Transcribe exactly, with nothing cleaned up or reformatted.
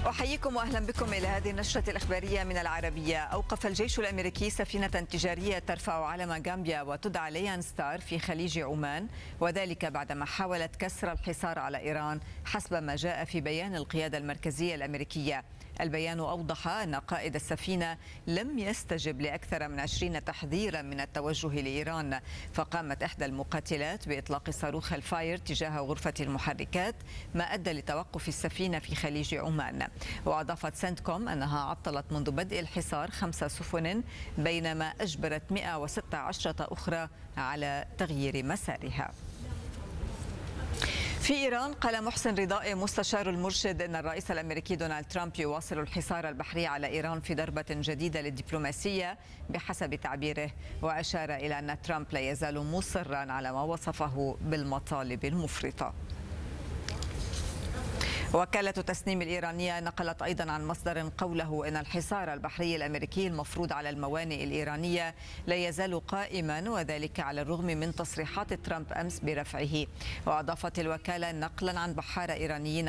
أحييكم وأهلا بكم إلى هذه النشرة الإخبارية من العربية. أوقف الجيش الأمريكي سفينة تجارية ترفع علم غامبيا وتدعى ليان ستار في خليج عمان، وذلك بعدما حاولت كسر الحصار على إيران حسب ما جاء في بيان القيادة المركزية الأمريكية. البيان أوضح أن قائد السفينة لم يستجب لأكثر من عشرين تحذيرا من التوجه لإيران، فقامت إحدى المقاتلات بإطلاق صاروخ الفاير تجاه غرفة المحركات، ما أدى لتوقف السفينة في خليج عمان. وأضافت سنتكوم أنها عطلت منذ بدء الحصار خمس سفن، بينما أجبرت مئة وستة عشر أخرى على تغيير مسارها. في إيران قال محسن رضائي مستشار المرشد أن الرئيس الأمريكي دونالد ترامب يواصل الحصار البحري على إيران في ضربة جديدة للدبلوماسية بحسب تعبيره، وأشار إلى أن ترامب لا يزال مصرا على ما وصفه بالمطالب المفرطة. وكالة تسنيم الإيرانية نقلت أيضا عن مصدر قوله إن الحصار البحري الأمريكي المفروض على الموانئ الإيرانية لا يزال قائما، وذلك على الرغم من تصريحات ترامب أمس برفعه. وأضافت الوكالة نقلا عن بحارة إيرانيين